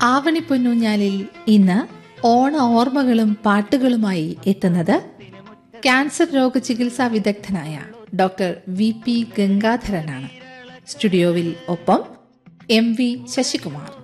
ആവണിപ്പൊന്നൂഞ്ഞാലിൽ ഇന്ന് ഓണ ഓർമ്മകളും പാട്ടുകളുമായി എത്തുന്നത് ക്യാൻസർ രോഗ ചികിത്സാ വിദഗ്ധനായ ഡോക്ടർ VP ഗംഗാധരനാണ്. സ്റ്റുഡിയോവിൽ ഒപ്പം MV ശശികുമാർ.